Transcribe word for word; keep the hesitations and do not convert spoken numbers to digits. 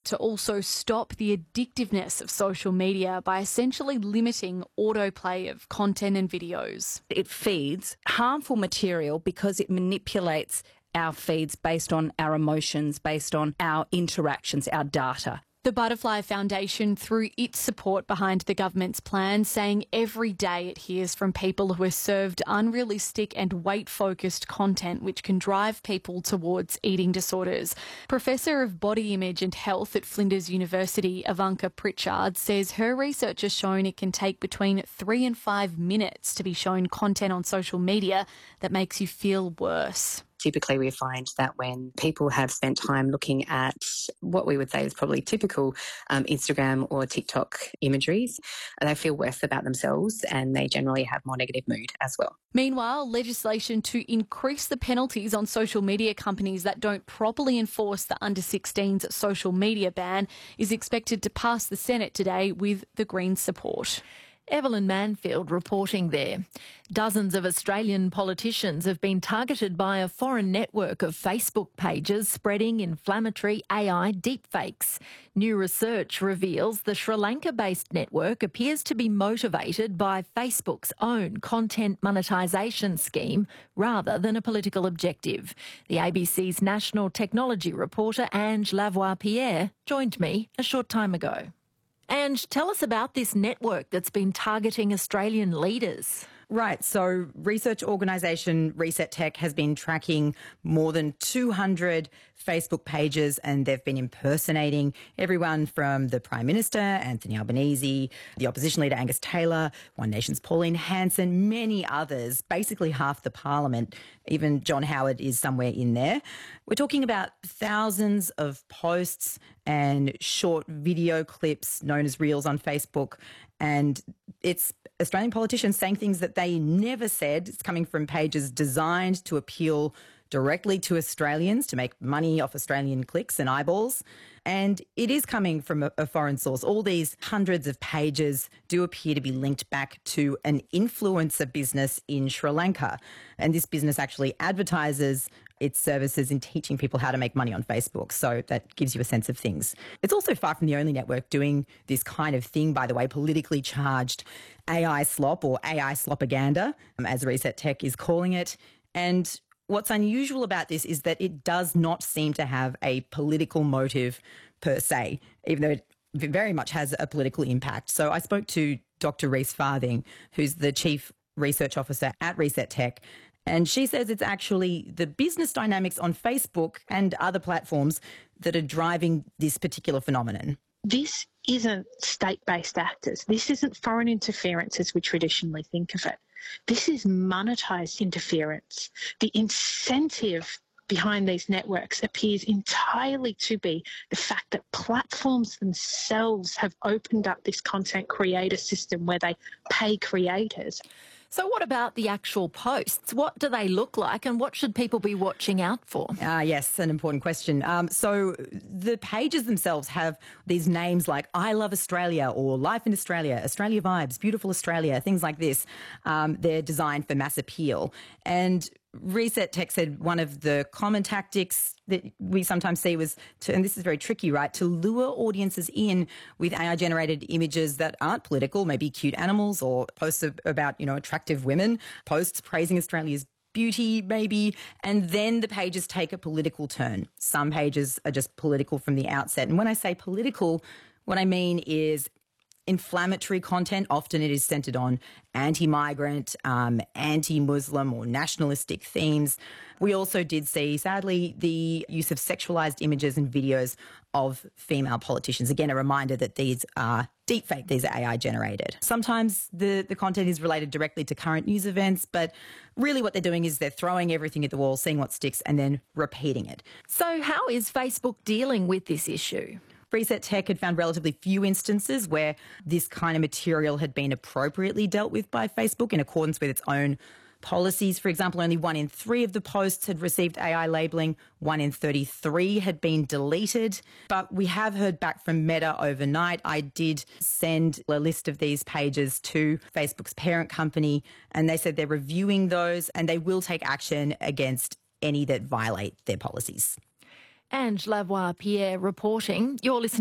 to also stop the addictiveness of social media by essentially limiting autoplay of content and videos. It feeds harmful material because it manipulates our feeds based on our emotions, based on our interactions, our data. The Butterfly Foundation threw its support behind the government's plan, saying every day it hears from people who are served unrealistic and weight-focused content which can drive people towards eating disorders. Professor of Body Image and Health at Flinders University, Ivanka Pritchard, says her research has shown it can take between three and five minutes to be shown content on social media that makes you feel worse. Typically, we find that when people have spent time looking at what we would say is probably typical um, Instagram or TikTok imageries, they feel worse about themselves and they generally have more negative mood as well. Meanwhile, legislation to increase the penalties on social media companies that don't properly enforce the under sixteens social media ban is expected to pass the Senate today with the Greens' support. Evelyn Manfield reporting there. Dozens of Australian politicians have been targeted by a foreign network of Facebook pages spreading inflammatory A I deepfakes. New research reveals the Sri Lanka-based network appears to be motivated by Facebook's own content monetisation scheme rather than a political objective. The A B C's national technology reporter Ange Lavoie-Pierre joined me a short time ago. And tell us about this network that's been targeting Australian leaders. Right. So research organisation Reset Tech has been tracking more than two hundred Facebook pages, and they've been impersonating everyone from the Prime Minister, Anthony Albanese, the opposition leader Angus Taylor, One Nation's Pauline Hanson, many others, basically half the parliament. Even John Howard is somewhere in there. We're talking about thousands of posts and short video clips known as Reels on Facebook, and it's Australian politicians saying things that they never said. It's coming from pages designed to appeal directly to Australians, to make money off Australian clicks and eyeballs. And it is coming from a, a foreign source. All these hundreds of pages do appear to be linked back to an influencer business in Sri Lanka. And this business actually advertises its services in teaching people how to make money on Facebook. So that gives you a sense of things. It's also far from the only network doing this kind of thing, by the way, politically charged A I slop or A I slopaganda, um, as Reset Tech is calling it. And what's unusual about this is that it does not seem to have a political motive per se, even though it very much has a political impact. So I spoke to Doctor Reese Farthing, who's the Chief Research Officer at Reset Tech, and she says it's actually the business dynamics on Facebook and other platforms that are driving this particular phenomenon. This isn't state-based actors. This isn't foreign interference as we traditionally think of it. This is monetised interference. The incentive behind these networks appears entirely to be the fact that platforms themselves have opened up this content creator system where they pay creators. So what about the actual posts? What do they look like and what should people be watching out for? Ah, uh, yes, an important question. Um, so the pages themselves have these names like I Love Australia or Life in Australia, Australia Vibes, Beautiful Australia, things like this. Um, they're designed for mass appeal. And Reset Tech said one of the common tactics that we sometimes see was, to, and this is very tricky, right, to lure audiences in with A I-generated images that aren't political, maybe cute animals or posts about, you know, attractive women, posts praising Australia's beauty maybe, and then the pages take a political turn. Some pages are just political from the outset. And when I say political, what I mean is inflammatory content. Often it is centred on anti-migrant, um, anti-Muslim or nationalistic themes. We also did see, sadly, the use of sexualised images and videos of female politicians. Again, a reminder that these are deepfake, these are A I generated. Sometimes the, the content is related directly to current news events, but really what they're doing is they're throwing everything at the wall, seeing what sticks, and then repeating it. So how is Facebook dealing with this issue? Reset Tech had found relatively few instances where this kind of material had been appropriately dealt with by Facebook in accordance with its own policies. For example, only one in three of the posts had received A I labelling, one in thirty-three had been deleted. But we have heard back from Meta overnight. I did send a list of these pages to Facebook's parent company, and they said they're reviewing those and they will take action against any that violate their policies. Ange Lavoie-Pierre reporting. You're listening